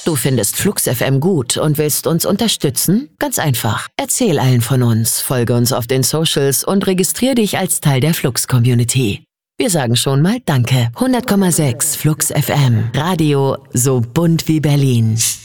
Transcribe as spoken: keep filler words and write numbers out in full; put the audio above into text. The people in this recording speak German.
Du findest Flux F M gut und willst uns unterstützen? Ganz einfach. Erzähl allen von uns, folge uns auf den Socials und registrier dich als Teil der Flux-Community. Wir sagen schon mal Danke. hundert Komma sechs Flux F M. Radio so bunt wie Berlin.